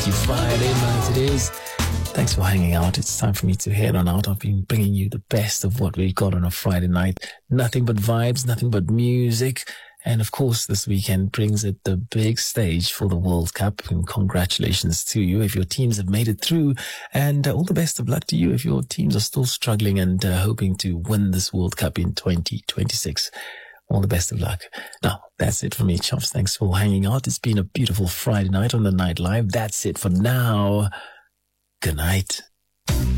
funky Friday night it is. Thanks for hanging out. It's time for me to head on out. I've been bringing you the best of what we've got on a Friday night. Nothing but vibes, nothing but music. And of course, this weekend brings it the big stage for the World Cup. And congratulations to you if your teams have made it through. And all the best of luck to you if your teams are still struggling and hoping to win this World Cup in 2026. All the best of luck. Now, that's it for me, Chops. Thanks for hanging out. It's been a beautiful Friday night on the Night Live. That's it for now. Good night.